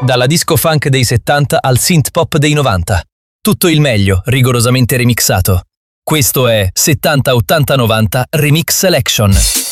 Dalla disco funk dei 70 al synth pop dei 90. Tutto il meglio, rigorosamente remixato. Questo è 70 80 90 Remix Selection.